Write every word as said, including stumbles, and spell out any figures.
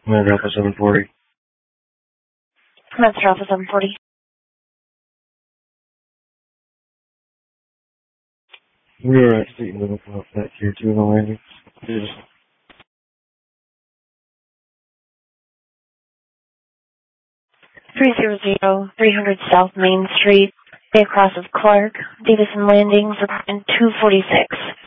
I'm going to drop a seven forty. Let's drop a seven forty. We are at State Limit Club back here too in the landing. Just three zero zero, three hundred South Main Street, Bay Cross of Clark, Davison Landings, and two forty-six.